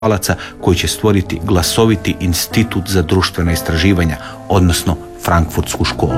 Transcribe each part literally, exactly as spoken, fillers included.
intelektualaca koji će stvoriti glasoviti institut za društvena istraživanja, odnosno Frankfurtsku školu.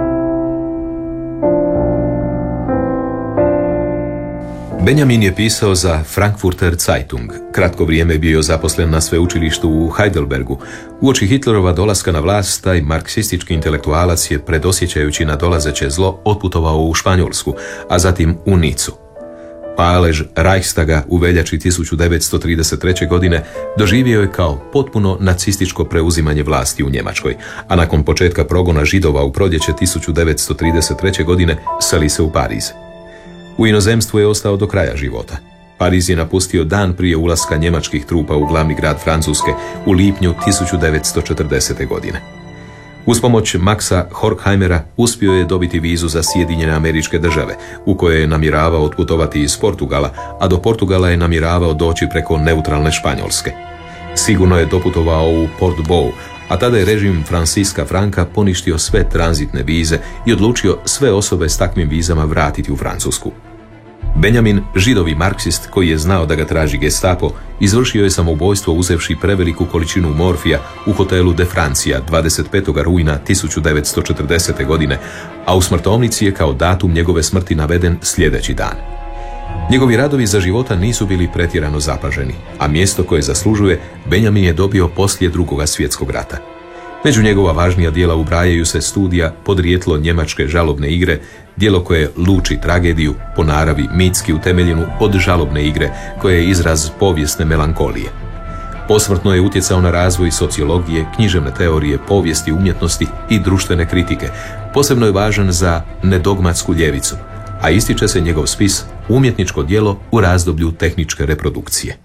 Benjamin je pisao za Frankfurter Zeitung. Kratko vrijeme je bio zaposlen na sveučilištu u Heidelbergu. Uoči Hitlerova dolaska na vlast, taj marksistički intelektualac je, predosjećajući nadolazeće zlo, otputovao u Španjolsku, a zatim u Nicu. Palež Reichstaga u veljači tisuću devetsto trideset treće. godine doživio je kao potpuno nacističko preuzimanje vlasti u Njemačkoj, a nakon početka progona Židova u proljeće tisuću devetsto trideset treće. godine seli se u Pariz. U inozemstvu je ostao do kraja života. Pariz je napustio dan prije ulaska njemačkih trupa u glavni grad Francuske u lipnju tisuću devetsto četrdesete. godine. Uz pomoć Maxa Horkheimera uspio je dobiti vizu za Sjedinjene Američke Države, u kojoj je namjeravao otputovati iz Portugala, a do Portugala je namjeravao doći preko neutralne Španjolske. Sigurno je doputovao u Port Bou, a tada je režim Franciska Franka poništio sve tranzitne vize i odlučio sve osobe s takvim vizama vratiti u Francusku. Benjamin, židovi marksist koji je znao da ga traži Gestapo, izvršio je samoubojstvo uzevši preveliku količinu morfija u hotelu De Francia dvadeset petog rujna tisuću devetsto četrdesete. godine, a u smrtovnici je kao datum njegove smrti naveden sljedeći dan. Njegovi radovi za života nisu bili pretjerano zapaženi, a mjesto koje zaslužuje Benjamin je dobio poslije Drugoga svjetskog rata. Među njegova važnija djela ubrajaju se studija Podrijetlo njemačke žalobne igre, djelo koje luči tragediju, po naravi mitski utemeljenu od žalobne igre, koja je izraz povijesne melankolije. Posmrtno je utjecao na razvoj sociologije, književne teorije, povijesti umjetnosti i društvene kritike. Posebno je važan za nedogmatsku ljevicu, a ističe se njegov spis Umjetničko djelo u razdoblju tehničke reprodukcije.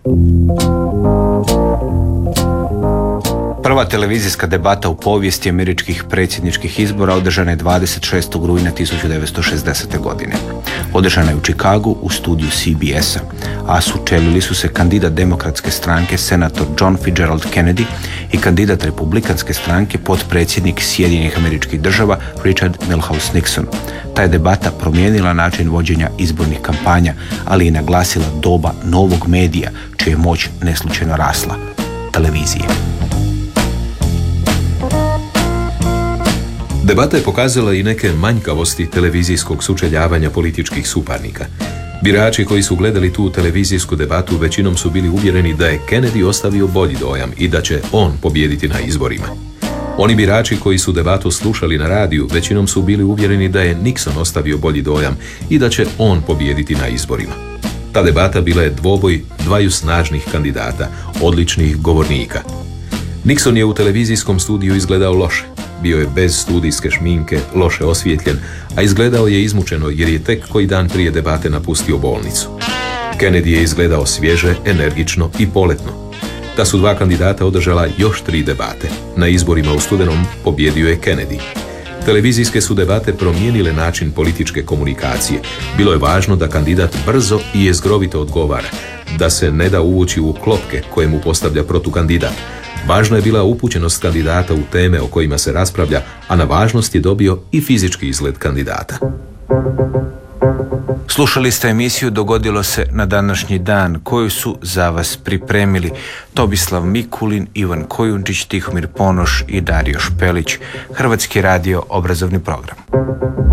Prva televizijska debata u povijesti američkih predsjedničkih izbora održana je dvadeset šestog rujna tisuću devetsto šezdesete. godine. Održana je u Chicagu u studiju C B S-a, a sučelili su se kandidat demokratske stranke senator John Fitzgerald Kennedy i kandidat republikanske stranke potpredsjednik Sjedinjenih Američkih Država Richard Milhouse Nixon. Ta je debata promijenila način vođenja izbornih kampanja, ali i naglasila doba novog medija, čija je moć neslučajno rasla, televizije. Debata je pokazala i neke manjkavosti televizijskog sučeljavanja političkih suparnika. Birači koji su gledali tu televizijsku debatu većinom su bili uvjereni da je Kennedy ostavio bolji dojam i da će on pobijediti na izborima. Oni birači koji su debatu slušali na radiju većinom su bili uvjereni da je Nixon ostavio bolji dojam i da će on pobijediti na izborima. Ta debata bila je dvoboj dvaju snažnih kandidata, odličnih govornika. Nixon je u televizijskom studiju izgledao loše. Bio je bez studijske šminke, loše osvijetljen, a izgledao je izmučeno jer je tek koji dan prije debate napustio bolnicu. Kennedy je izgledao svježe, energično i poletno. Ta su dva kandidata održala još tri debate. Na izborima u studenom pobjedio je Kennedy. Televizijske su debate promijenile način političke komunikacije. Bilo je važno da kandidat brzo i jezgrovito odgovara, da se ne da uvući u klopke koje mu postavlja protukandidat. Važna je bila upućenost kandidata u teme o kojima se raspravlja, a na važnost je dobio i fizički izgled kandidata. Slušali ste emisiju Dogodilo se na današnji dan, koju su za vas pripremili Tomislav Mikulin, Ivan Kojundžić, Tihomir Ponoš i Dario Špelić. Hrvatski radio obrazovni program.